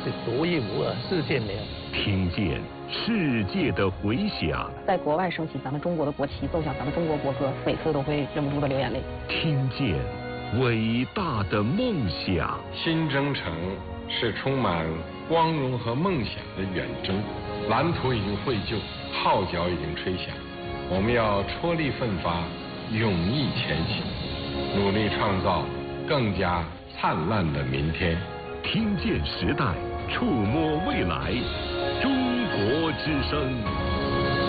是独一无二，世界没有。 听见世界的回响， 在国外升起咱们中国的国旗，奏响咱们中国国歌，每次都会忍不住的流眼泪。 听见伟大的梦想。 新征程是充满光荣和梦想的远征，蓝图已经绘就，号角已经吹响，我们要踔厉奋发，勇毅前行，努力创造更加灿烂的明天。 听见时代，触摸未来，中国之声。